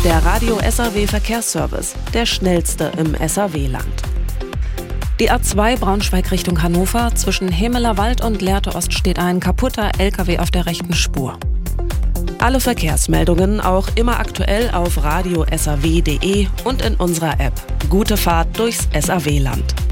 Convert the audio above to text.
Der Radio SAW Verkehrsservice, der schnellste im SAW-Land. Die A2 Braunschweig Richtung Hannover, zwischen Hemelerwald und Lehrte Ost steht ein kaputter LKW auf der rechten Spur. Alle Verkehrsmeldungen auch immer aktuell auf radiosaw.de und in unserer App. Gute Fahrt durchs SAW-Land.